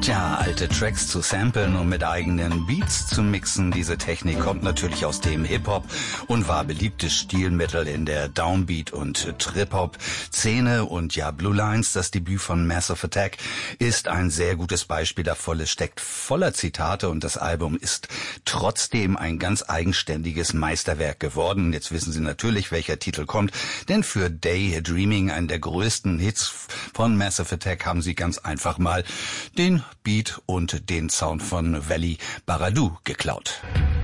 Tja, alte Tracks zu samplen und mit eigenen Beats zu mixen, diese Technik kommt natürlich aus dem Hip-Hop und war beliebtes Stilmittel in der Downbeat- und Trip-Hop-Szene. Und ja, Blue Lines, das Debüt von Massive Attack, ist ein sehr gutes Beispiel davon. Es steckt voller Zitate und das Album ist trotzdem ein ganz eigenständiges Meisterwerk geworden. Jetzt wissen Sie natürlich, welcher Titel kommt, denn für Daydreaming, einen der größten Hits von Massive Attack, haben Sie ganz einfach mal den Beat und den Sound von Valley Baradou geklaut.